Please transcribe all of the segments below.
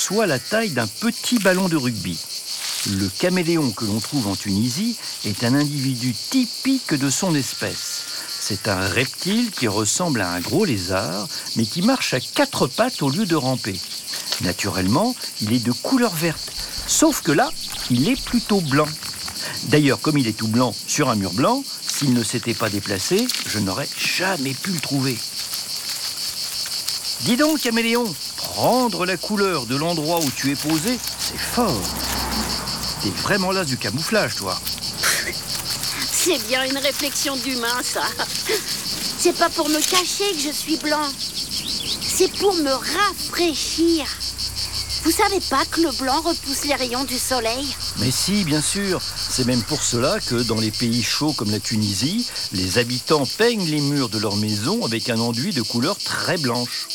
soit la taille d'un petit ballon de rugby. Le caméléon que l'on trouve en Tunisie est un individu typique de son espèce. C'est un reptile qui ressemble à un gros lézard, mais qui marche à 4 pattes au lieu de ramper. Naturellement, il est de couleur verte, sauf que là, il est plutôt blanc. D'ailleurs, comme il est tout blanc sur un mur blanc, s'il ne s'était pas déplacé, je n'aurais jamais pu le trouver. Dis donc, caméléon, prendre la couleur de l'endroit où tu es posé, c'est fort. T'es vraiment là du camouflage, toi. C'est bien une réflexion d'humain, ça. C'est pas pour me cacher que je suis blanc. C'est pour me rafraîchir. Vous savez pas que le blanc repousse les rayons du soleil? Mais si, bien sûr. C'est même pour cela que dans les pays chauds comme la Tunisie, les habitants peignent les murs de leur maison avec un enduit de couleur très blanche.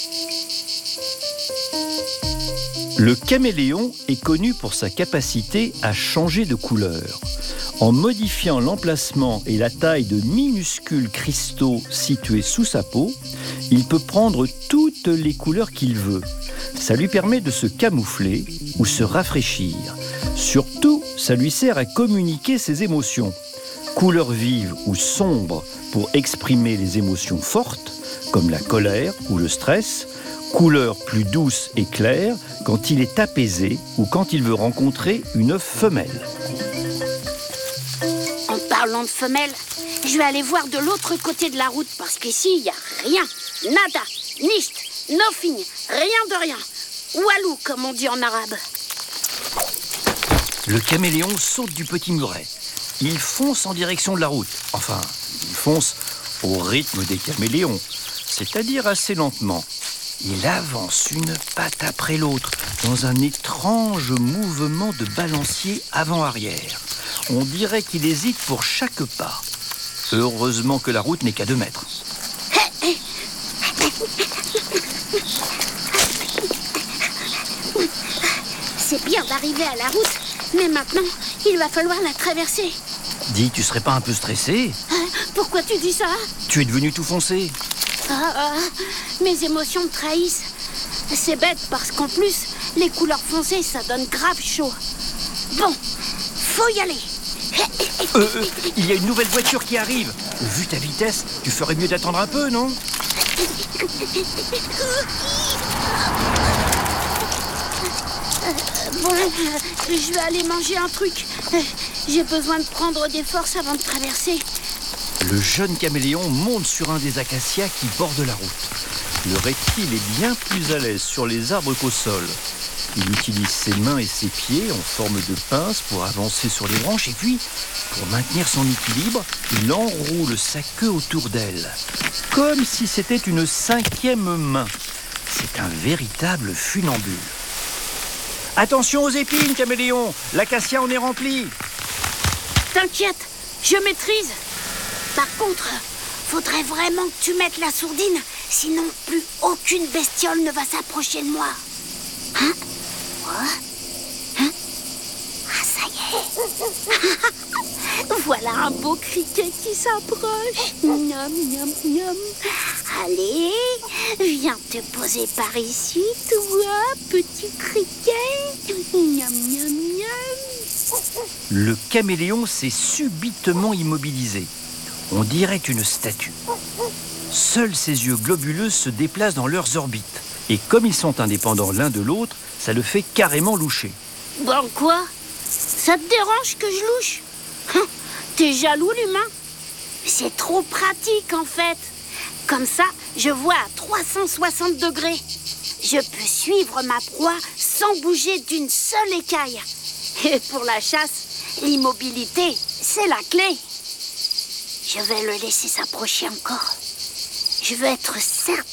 Le caméléon est connu pour sa capacité à changer de couleur. En modifiant l'emplacement et la taille de minuscules cristaux situés sous sa peau, il peut prendre toutes les couleurs qu'il veut. Ça lui permet de se camoufler ou se rafraîchir. Surtout, ça lui sert à communiquer ses émotions. Couleurs vives ou sombres pour exprimer les émotions fortes, comme la colère ou le stress. Couleurs plus douces et claires quand il est apaisé ou quand il veut rencontrer une femelle. En parlant de femelles, je vais aller voir de l'autre côté de la route parce qu'ici, il n'y a rien. Nada, nicht, nothing, rien de rien. Walou, comme on dit en arabe. Le caméléon saute du petit muret. Il fonce en direction de la route. Enfin, il fonce au rythme des caméléons, c'est-à-dire assez lentement. Il avance une patte après l'autre dans un étrange mouvement de balancier avant-arrière. On dirait qu'il hésite pour chaque pas. Heureusement que la route n'est qu'à 2 mètres. C'est bien d'arriver à la route, mais maintenant, il va falloir la traverser. Dis, tu serais pas un peu stressé? Pourquoi tu dis ça? Tu es devenu tout foncé. Mes émotions me trahissent. C'est bête parce qu'en plus, les couleurs foncées, ça donne grave chaud. Bon, faut y aller. Il y a une nouvelle voiture qui arrive. Vu ta vitesse, tu ferais mieux d'attendre un peu, non? Bon, je vais aller manger un truc. J'ai besoin de prendre des forces avant de traverser. Le jeune caméléon monte sur un des acacias qui bordent la route. Le reptile est bien plus à l'aise sur les arbres qu'au sol. Il utilise ses mains et ses pieds en forme de pince pour avancer sur les branches et puis, pour maintenir son équilibre, il enroule sa queue autour d'elle, comme si c'était une 5e main. C'est un véritable funambule. Attention aux épines, caméléon! L'acacia en est rempli! T'inquiète, je maîtrise. Par contre, faudrait vraiment que tu mettes la sourdine, sinon plus aucune bestiole ne va s'approcher de moi. Hein? Quoi? Hein? Ah, ça y est. Voilà un beau criquet qui s'approche. Miam, miam, miam. Allez, viens te poser par ici, toi, petit criquet. Miam, miam, miam. Le caméléon s'est subitement immobilisé. On dirait une statue. Seuls ses yeux globuleux se déplacent dans leurs orbites. Et comme ils sont indépendants l'un de l'autre, ça le fait carrément loucher. Bon quoi? Ça te dérange que je louche? T'es jaloux, l'humain? C'est trop pratique en fait. Comme ça, je vois à 360 degrés. Je peux suivre ma proie sans bouger d'une seule écaille. Et pour la chasse, l'immobilité, c'est la clé. Je vais le laisser s'approcher encore. Je veux être certain